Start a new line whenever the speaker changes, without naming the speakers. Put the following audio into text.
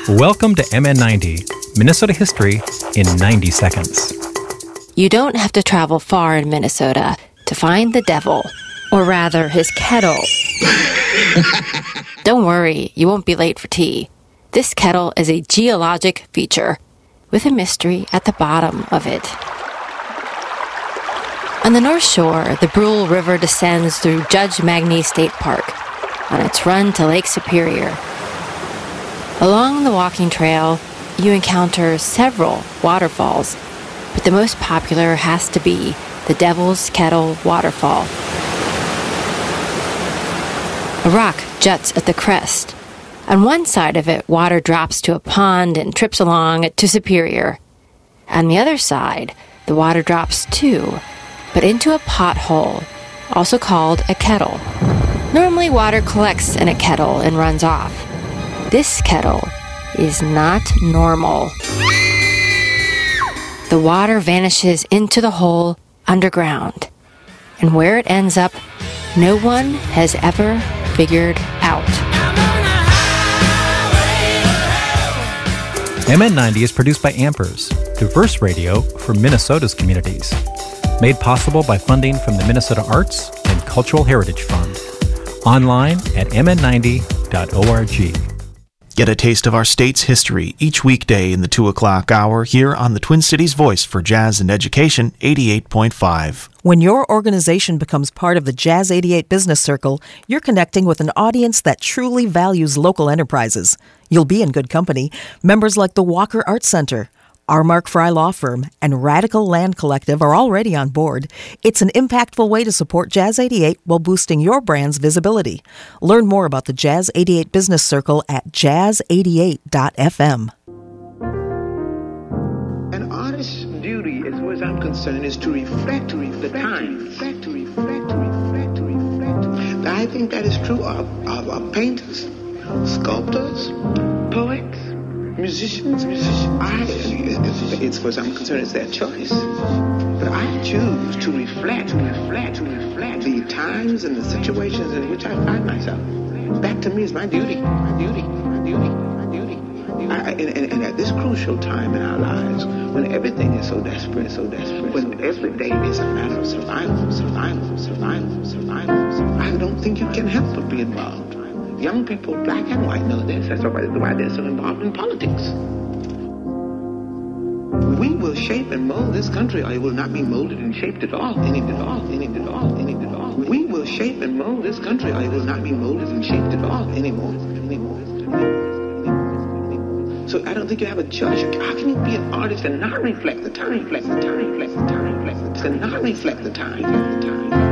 Welcome to MN90, Minnesota History in 90 seconds.
You don't have to travel far in Minnesota to find the devil, or rather his kettle. Don't worry, you won't be late for tea. This kettle is a geologic feature with a mystery at the bottom of it. On the North Shore, the Brule River descends through Judge Magny State Park on its run to Lake Superior. Along the walking trail, you encounter several waterfalls, but the most popular has to be the Devil's Kettle Waterfall. A rock juts at the crest. On one side of it, water drops to a pond and trips along to Superior. On the other side, the water drops too, but into a pothole, also called a kettle. Normally, water collects in a kettle and runs off. This kettle is not normal. The water vanishes into the hole underground, and where it ends up, no one has ever figured out.
MN90 is produced by Ampers, diverse radio for Minnesota's communities. Made possible by funding from the Minnesota Arts and Cultural Heritage Fund. Online at mn90.org.
Get a taste of our state's history each weekday in the 2 o'clock hour here on the Twin Cities Voice for Jazz and Education 88.5.
When your organization becomes part of the Jazz 88 Business Circle, you're connecting with an audience that truly values local enterprises. You'll be in good company. Members like the Walker Arts Center, our Mark Fry Law Firm, and Radical Land Collective are already on board. It's an impactful way to support Jazz 88 while boosting your brand's visibility. Learn more about the Jazz 88 Business Circle at jazz88.fm.
An artist's duty, as far as I'm concerned, is to reflect the times. I think that is true of painters, sculptors, poets, musicians. As far as I'm concerned, it's their choice. But I choose to reflect the times and the situations in which I find myself. That to me is my duty. And at this crucial time in our lives, when everything is so desperate, when every day is a matter of survival, I don't think you can help but be involved. Young people, black and white, know this. That's why they're so involved in politics. We will shape and mold this country, or it will not be molded and shaped at all. We will shape and mold this country, or it will not be molded and shaped at all anymore. So I don't think you have a choice. How can you be an artist and not reflect the time? And not reflect the time.